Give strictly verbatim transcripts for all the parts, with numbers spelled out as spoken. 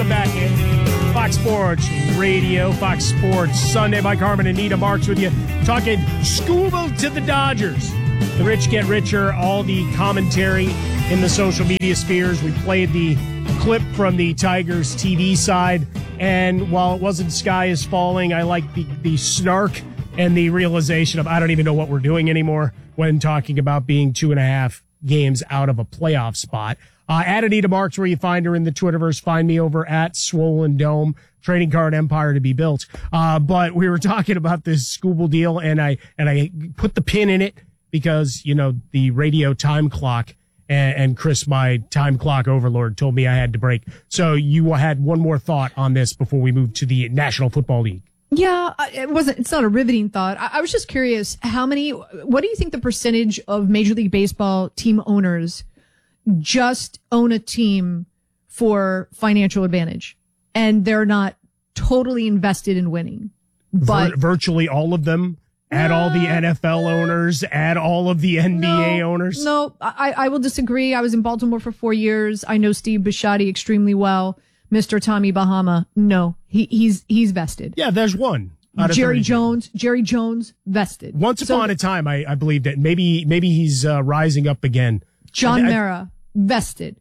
welcome back in. Fox Sports Radio, Fox Sports Sunday. Mike Harmon and Nita Marks with you, talking Scooble to the Dodgers. The rich get richer, all the commentary in the social media spheres. We played the clip from the Tigers T V side, and while it wasn't Sky is Falling, I like the, the snark and the realization of I don't even know what we're doing anymore when talking about being two and a half games out of a playoff spot. Uh, at Anita Marks, where you find her in the Twitterverse. Find me over at Swollen Dome, trading card empire to be built. Uh, but we were talking about this Scooble deal, and I, and I put the pin in it because, you know, the radio time clock and, and Chris, my time clock overlord, told me I had to break. So you had one more thought on this before we move to the National Football League. Yeah, it wasn't, it's not a riveting thought. I, I was just curious, how many, what do you think the percentage of Major League Baseball team owners just own a team for financial advantage and they're not totally invested in winning? But Vir- virtually all of them. Add all the N F L owners, add all of the N B A no, owners. No, I, I will disagree. I was in Baltimore for four years. I know Steve Bisciotti extremely well. Mister Tommy Bahama, no, he, he's he's vested. Yeah, there's one. Jerry Jones, Jerry Jones vested. Once upon so, a time, I, I believed it. Maybe maybe he's uh, rising up again. John I, Mara vested.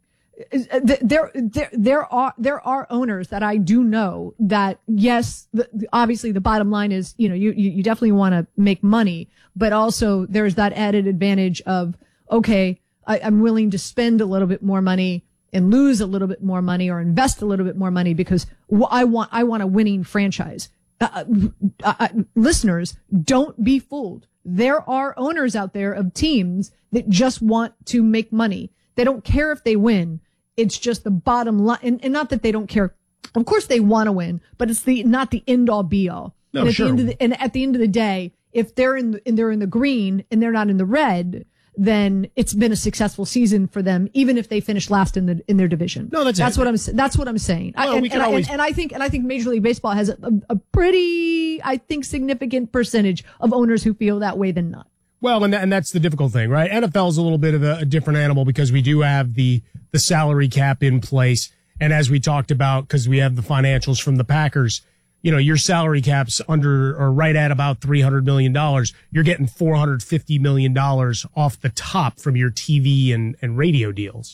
There, there, there are there are owners that I do know that, yes, the, obviously the bottom line is, you know, you you, you definitely want to make money, but also there's that added advantage of, okay, I, I'm willing to spend a little bit more money and lose a little bit more money or invest a little bit more money because I want I want a winning franchise. Uh, uh, uh, listeners, don't be fooled. There are owners out there of teams that just want to make money. They don't care if they win. It's just the bottom line. And, and not that they don't care. Of course they want to win, but it's the, not the end all be all. No, and at sure. the end of the, and at the end of the day, if they're in the, and they're in the green and they're not in the red, then it's been a successful season for them, even if they finish last in the in their division. No, that's that's it. what I'm that's what I'm saying. Well, I, and, we can and, always... I, and, and I think and I think Major League Baseball has a, a pretty, I think, significant percentage of owners who feel that way than not. Well, and, and that's the difficult thing, right? N F L is a little bit of a, a different animal because we do have the the salary cap in place, and as we talked about, because we have the financials from the Packers. You know, your salary cap's under or right at about three hundred million dollars. You're getting four hundred fifty million dollars off the top from your T V and, and radio deals.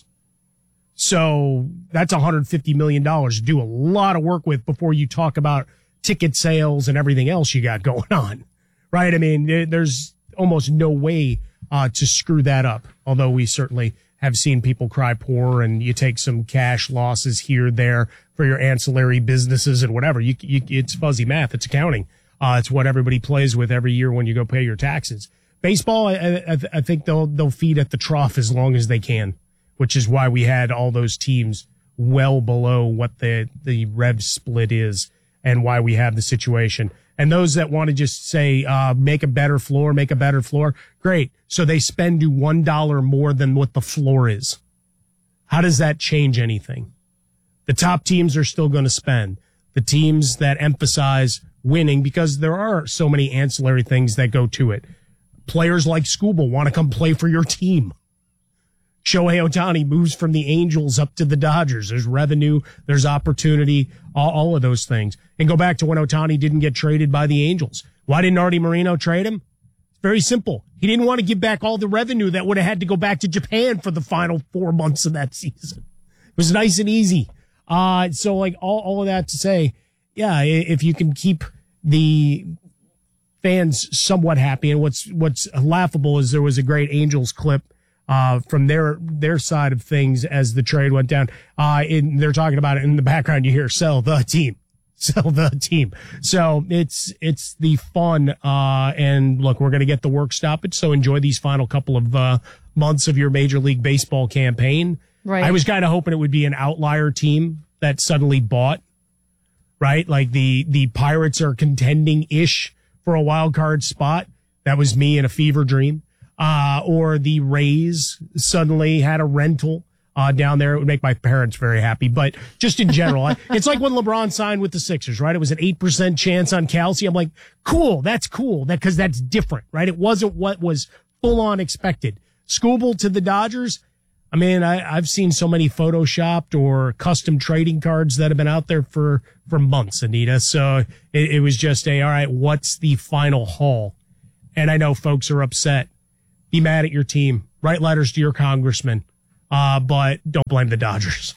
So that's one hundred fifty million dollars to do a lot of work with before you talk about ticket sales and everything else you got going on, right? I mean, there's almost no way uh, to screw that up, although we certainly have seen people cry poor, and you take some cash losses here, there for your ancillary businesses and whatever. You, you, it's fuzzy math. It's accounting. Uh, it's what everybody plays with every year when you go pay your taxes. Baseball, I, I, I think they'll, they'll feed at the trough as long as they can, which is why we had all those teams well below what the, the rev split is and why we have the situation. And those that want to just say, uh, make a better floor, make a better floor. Great. So they spend you one dollar more than what the floor is. How does that change anything? The top teams are still going to spend. The teams that emphasize winning, because there are so many ancillary things that go to it. Players like Scooble want to come play for your team. Shohei Ohtani moves from the Angels up to the Dodgers. There's revenue, there's opportunity, all, all of those things. And go back to when Ohtani didn't get traded by the Angels. Why didn't Artie Moreno trade him? It's very simple. He didn't want to give back all the revenue that would have had to go back to Japan for the final four months of that season. It was nice and easy. Uh, so like all, all of that to say, yeah, if you can keep the fans somewhat happy, and what's, what's laughable is there was a great Angels clip Uh, from their, their side of things as the trade went down. Uh, in, they're talking about it in the background. You hear sell the team, sell the team. So it's, it's the fun. Uh, and look, we're going to get the work stoppage. So enjoy these final couple of, uh, months of your Major League Baseball campaign. Right. I was kind of hoping it would be an outlier team that suddenly bought, right? Like the, the Pirates are contending ish for a wild card spot. That was me in a fever dream. Uh, or the Rays suddenly had a rental, uh, down there. It would make my parents very happy. But just in general, I, it's like when LeBron signed with the Sixers, right? It was an eight percent chance on Kelsey. I'm like, cool. That's cool. That, cause that's different, right? It wasn't what was full on expected. Scooble to the Dodgers. I mean, I, I've seen so many photoshopped or custom trading cards that have been out there for, for months, Anita. So it, it was just a, all right, what's the final haul? And I know folks are upset. Be mad at your team. Write letters to your congressman. Uh, but don't blame the Dodgers.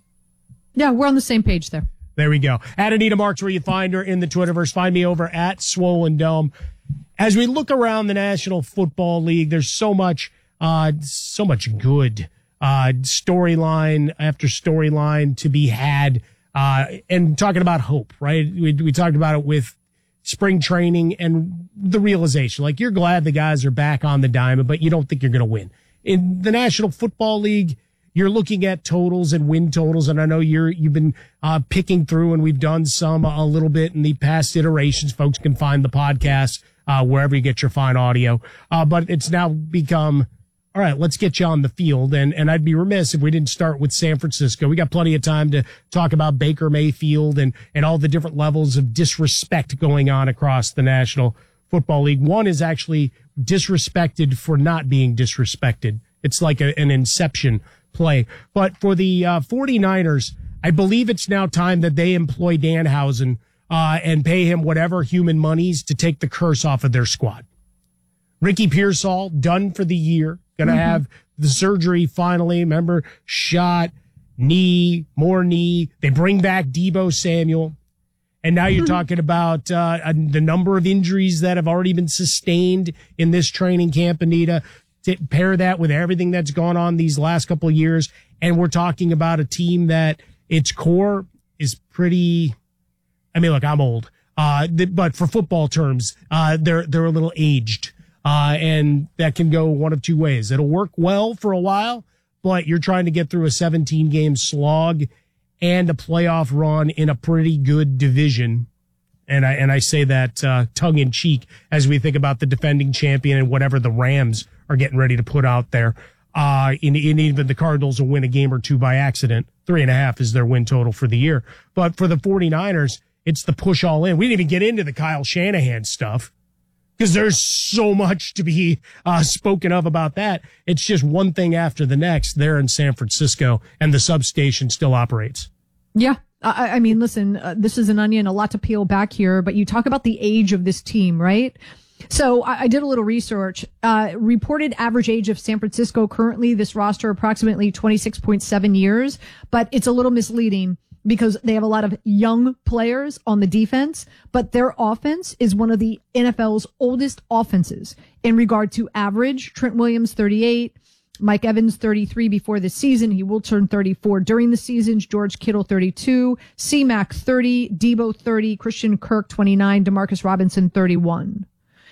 Yeah, we're on the same page there. There we go. At Anita Marks, where you find her in the Twitterverse. Find me over at Swollen Dome. As we look around the National Football League, there's so much, uh, so much good, uh, storyline after storyline to be had. Uh, and talking about hope, right? We, we talked about it with spring training and the realization, like you're glad the guys are back on the diamond, but you don't think you're going to win. In the National Football League, you're looking at totals and win totals, and I know you're you've been uh, picking through, and we've done some a little bit in the past iterations. Folks can find the podcast uh, wherever you get your fine audio. Uh, but it's now become, all right, let's get you on the field, and and I'd be remiss if we didn't start with San Francisco. We got plenty of time to talk about Baker Mayfield and and all the different levels of disrespect going on across the National Football League. One is actually disrespected for not being disrespected. It's like a, an inception play. But for the uh, 49ers, I believe it's now time that they employ Danhausen uh, and pay him whatever human monies to take the curse off of their squad. Ricky Pearsall, done for the year, going to mm-hmm. have the surgery finally. Remember, shot, knee, more knee. They bring back Deebo Samuel. And now you're talking about uh, the number of injuries that have already been sustained in this training camp, Anita. To pair that with everything that's gone on these last couple of years, and we're talking about a team that its core is pretty, I mean, look, I'm old, uh, but for football terms, uh, they're, they're a little aged, uh, and that can go one of two ways. It'll work well for a while, but you're trying to get through a seventeen game slog and a playoff run in a pretty good division. And I, and I say that, uh, tongue in cheek as we think about the defending champion and whatever the Rams are getting ready to put out there. Uh, in, in even the Cardinals will win a game or two by accident. Three and a half is their win total for the year. But for the 49ers, it's the push all in. We didn't even get into the Kyle Shanahan stuff because there's so much to be uh, spoken of about that. It's just one thing after the next there in San Francisco, and the substation still operates. Yeah. I, I mean, listen, uh, this is an onion, a lot to peel back here, but you talk about the age of this team, right? So I, I did a little research. Uh, reported average age of San Francisco currently, this roster approximately twenty-six point seven years, but it's a little misleading because they have a lot of young players on the defense, but their offense is one of the N F L's oldest offenses in regard to average. Trent Williams, thirty-eight. Mike Evans, thirty-three before the season. He will turn thirty-four during the season. George Kittle, thirty-two. C-Mac, thirty. Debo, thirty. Christian Kirk, twenty-nine. Demarcus Robinson, thirty-one.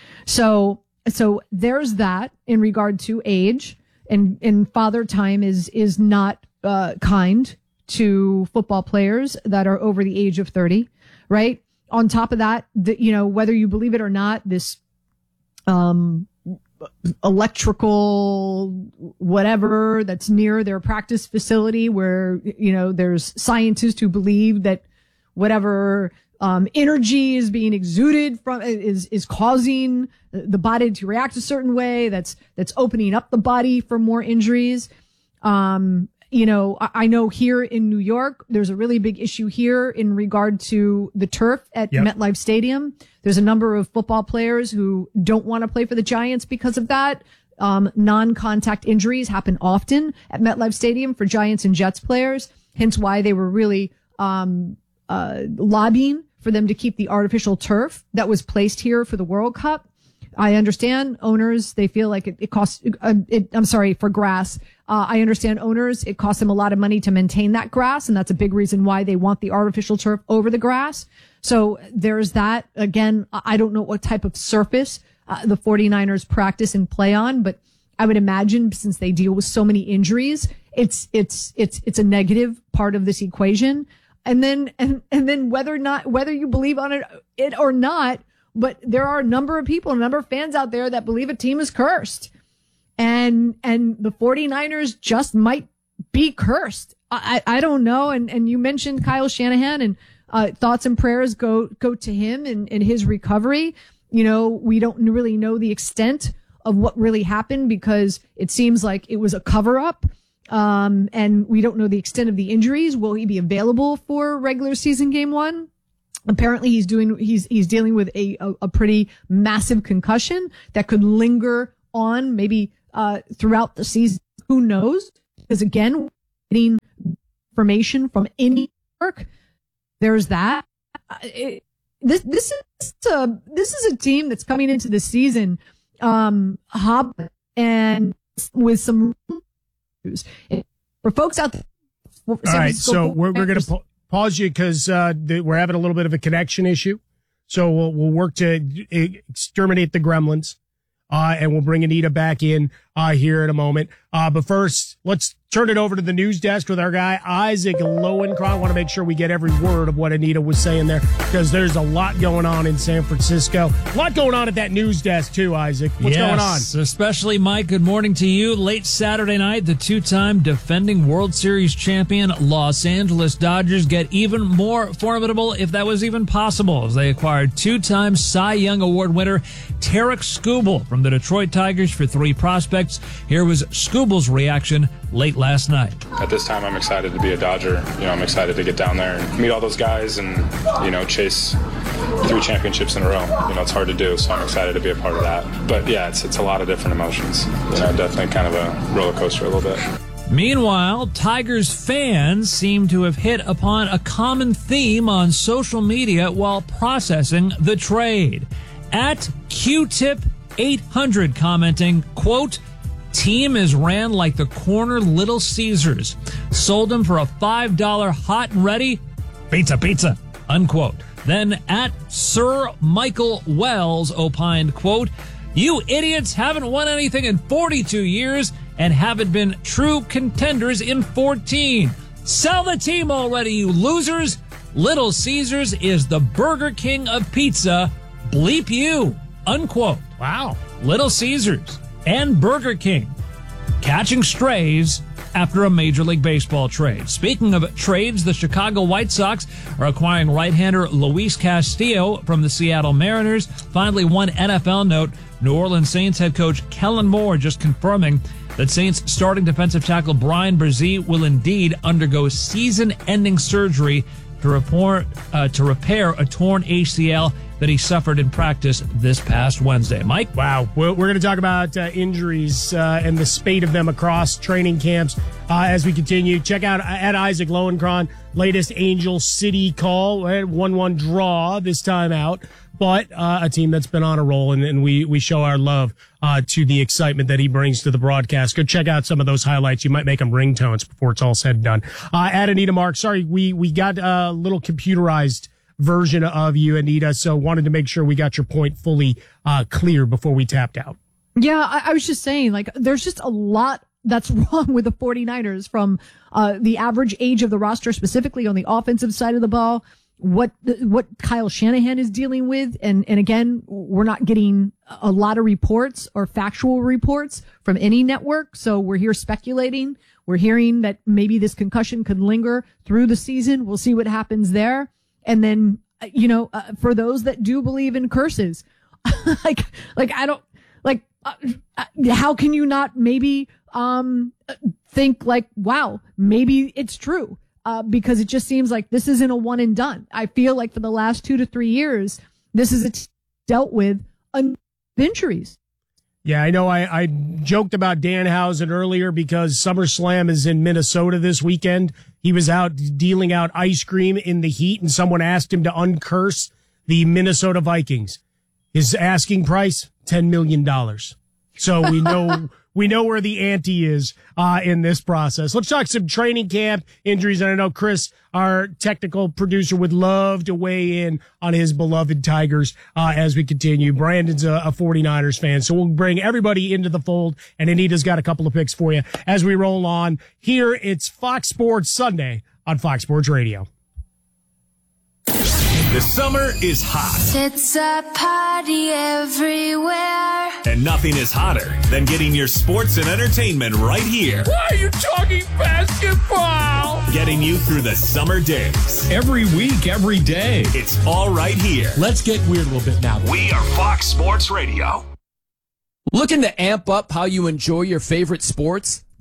So, so there's that in regard to age, and, and father time is, is not, uh, kind to football players that are over the age of thirty, right? On top of that, the, you know, whether you believe it or not, this, um, electrical whatever that's near their practice facility where, you know, there's scientists who believe that whatever um, energy is being exuded from is, is causing the body to react a certain way. That's, that's opening up the body for more injuries. Um, you know, I, I know here in New York, there's a really big issue here in regard to the turf at yep. MetLife Stadium. There's a number of football players who don't want to play for the Giants because of that. Um, non-contact injuries happen often at MetLife Stadium for Giants and Jets players, hence why they were really, um, uh, lobbying for them to keep the artificial turf that was placed here for the World Cup. I understand owners, they feel like it, it costs, uh, it, I'm sorry, for grass. Uh, I understand owners, it costs them a lot of money to maintain that grass, and that's a big reason why they want the artificial turf over the grass. So there's that. Again, I don't know what type of surface uh, the 49ers practice and play on, but I would imagine since they deal with so many injuries, it's, it's, it's, it's a negative part of this equation. And then, and, and then whether or not, whether you believe on it, it or not, but there are a number of people, a number of fans out there that believe a team is cursed. And, and the 49ers just might be cursed. I, I don't know. And, and you mentioned Kyle Shanahan, and, uh, thoughts and prayers go, go to him and, and his recovery. You know, we don't really know the extent of what really happened because it seems like it was a cover up. Um, and we don't know the extent of the injuries. Will he be available for regular season game one? Apparently he's doing, he's, he's dealing with a, a, a pretty massive concussion that could linger on maybe, uh, throughout the season. Who knows? Because again, getting information from any work, there's that. It, this, this is a, this is a team that's coming into the season, um, hop and with some news. For folks out there. All right. So we're, we're going to pa- pause you because, uh, the, we're having a little bit of a connection issue. So we'll, we'll work to exterminate the gremlins. Uh, and we'll bring Anita back in, uh, here in a moment. Uh, but first, let's turn it over to the news desk with our guy, Isaac Lowenkron. I want to make sure we get every word of what Anita was saying there because there's a lot going on in San Francisco. A lot going on at that news desk too, Isaac. What's yes, going on? Especially, Mike, good morning to you. Late Saturday night, the two-time defending World Series champion Los Angeles Dodgers get even more formidable, if that was even possible, as they acquired two-time Cy Young Award winner Tarik Skubal from the Detroit Tigers for three prospects. Here was Skubal's reaction late last night. At this time, I'm excited to be a Dodger. You know, I'm excited to get down there and meet all those guys and, you know, chase three championships in a row. You know, it's hard to do, so I'm excited to be a part of that. But yeah, it's it's a lot of different emotions. You know, definitely kind of a roller coaster a little bit. Meanwhile, Tigers fans seem to have hit upon a common theme on social media while processing the trade. At Q Tip eight hundred commenting, quote, team is ran like the corner Little Caesars. Sold them for a five dollars hot and ready pizza pizza, unquote. Then at Sir Michael Wells opined, quote, you idiots haven't won anything in forty-two years and haven't been true contenders in fourteen. Sell the team already, you losers. Little Caesars is the Burger King of pizza. Bleep you, unquote. Wow. Little Caesars and Burger King catching strays after a Major League Baseball trade. Speaking of trades, the Chicago White Sox are acquiring right-hander Luis Castillo from the Seattle Mariners. Finally, one N F L note, New Orleans Saints head coach Kellen Moore just confirming that Saints starting defensive tackle Brian Brzee will indeed undergo season-ending surgery to, report, uh, to repair a torn A C L that he suffered in practice this past Wednesday. Mike? Wow. We're, we're going to talk about uh, injuries uh, and the spate of them across training camps uh, as we continue. Check out at Isaac Lowenkron, latest Angel City call, one one draw this time out, but uh, a team that's been on a roll, and, and we, we show our love uh, to the excitement that he brings to the broadcast. Go check out some of those highlights. You might make them ringtones before it's all said and done. Uh, at Anita Mark, sorry, we, we got a little computerized version of you, Anita, so wanted to make sure we got your point fully uh, clear before we tapped out. Yeah, I, I was just saying, like, there's just a lot that's wrong with the 49ers from uh, the average age of the roster, specifically on the offensive side of the ball, what what Kyle Shanahan is dealing with. And, and again, we're not getting a lot of reports or factual reports from any network, so we're here speculating. We're hearing that maybe this concussion could linger through the season. We'll see what happens there. And then, you know, uh, for those that do believe in curses, like, like, I don't, like, uh, uh, how can you not maybe, um, think like, wow, maybe it's true? Uh, because it just seems like this isn't a one and done. I feel like for the last two to three years, this is a t- dealt with injuries. Yeah, I know I, I joked about Danhausen earlier because SummerSlam is in Minnesota this weekend. He was out dealing out ice cream in the heat, and someone asked him to uncurse the Minnesota Vikings. His asking price, ten million dollars. So we know we know where the ante is uh, in this process. Let's talk some training camp injuries. And I know Chris, our technical producer, would love to weigh in on his beloved Tigers uh, as we continue. Brandon's a, a 49ers fan, so we'll bring everybody into the fold. And Anita's got a couple of picks for you as we roll on. Here, it's Fox Sports Sunday on Fox Sports Radio. The summer is hot. It's a party everywhere. And nothing is hotter than getting your sports and entertainment right here. Why are you talking basketball? Getting you through the summer days. Every week, every day. It's all right here. Let's get weird a little bit now. We are Fox Sports Radio. Looking to amp up how you enjoy your favorite sports?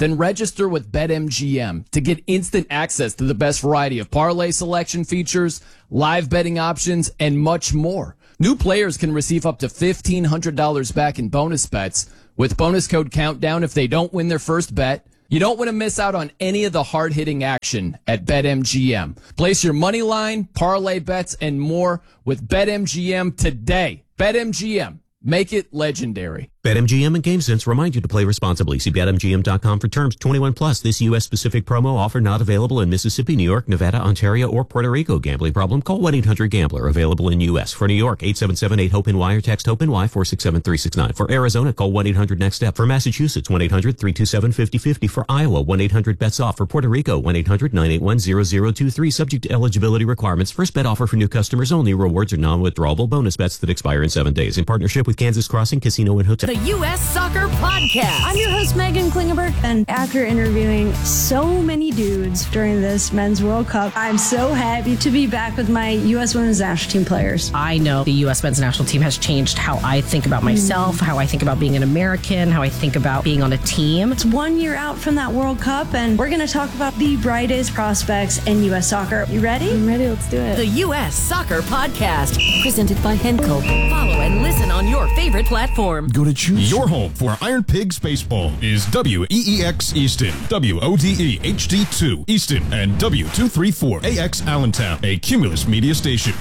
Then register with BetMGM to get instant access to the best variety of parlay selection features, live betting options, and much more. New players can receive up to fifteen hundred dollars back in bonus bets with bonus code Countdown if they don't win their first bet. You don't want to miss out on any of the hard-hitting action at BetMGM. Place your money line, parlay bets, and more with BetMGM today. BetMGM. Make it legendary. BetMGM and GameSense remind you to play responsibly. See Bet M G M dot com for terms. twenty-one plus. This U S specific promo offer not available in Mississippi, New York, Nevada, Ontario, or Puerto Rico. Gambling problem? Call one eight hundred gambler. Available in U S. For New York, eight seven seven eight hope N Y or text HOPE-NY four six seven three six nine. For Arizona, call one eight hundred next step. For Massachusetts, one eight hundred three two seven five zero five zero. For Iowa, one eight hundred bets off. For Puerto Rico, one eight hundred nine eight one zero zero two three. Subject to eligibility requirements. First bet offer for new customers only. Rewards are non-withdrawable bonus bets that expire in seven days. In partnership with Kansas Crossing Casino and Hotel. The U S Soccer Podcast. I'm your host, Megan Klingenberg, and after interviewing so many dudes during this Men's World Cup, I'm so happy to be back with my U S Women's National Team players. I know the U S Men's National Team has changed how I think about myself, mm. how I think about being an American, how I think about being on a team. It's one year out from that World Cup, and we're going to talk about the brightest prospects in U S soccer. You ready? I'm ready. Let's do it. The U S Soccer Podcast, presented by Henkel. Follow and listen on your favorite platform. Go to choose your home for Iron Pigs Baseball is W E E X Easton, W O D E H D two Easton, and W two thirty-four A X Allentown, a Cumulus media station.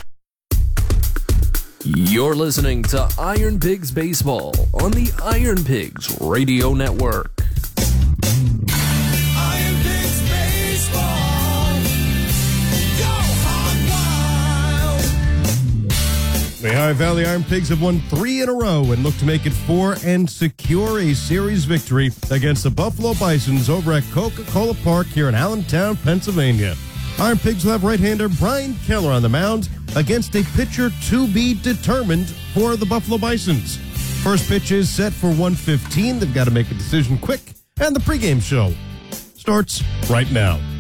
You're listening to Iron Pigs Baseball on the Iron Pigs Radio Network. Iron Pigs Baseball. Go Hog Wild. The High Valley Iron Pigs have won three in a row and look to make it four and secure a series victory against the Buffalo Bisons over at Coca-Cola Park here in Allentown, Pennsylvania. Iron Pigs will have right-hander Brian Keller on the mound against a pitcher to be determined for the Buffalo Bisons. First pitch is set for one fifteen. They've got to make a decision quick, and the pregame show starts right now.